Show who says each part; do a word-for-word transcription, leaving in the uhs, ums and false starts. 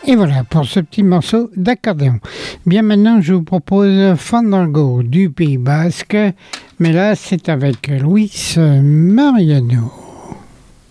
Speaker 1: Et voilà pour ce petit morceau d'accordéon. Bien, maintenant je vous propose Fandango du Pays Basque, mais là c'est avec Luis Mariano.